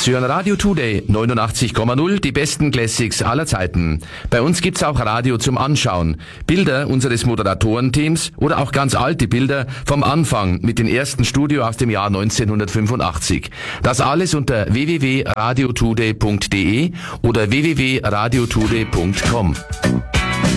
Sie hören Radio Today 89,0, die besten Classics aller Zeiten. Bei uns gibt's auch Radio zum Anschauen. Bilder unseres Moderatorenteams oder auch ganz alte Bilder vom Anfang mit dem ersten Studio aus dem Jahr 1985. Das alles unter www.radiotoday.de oder www.radiotoday.com.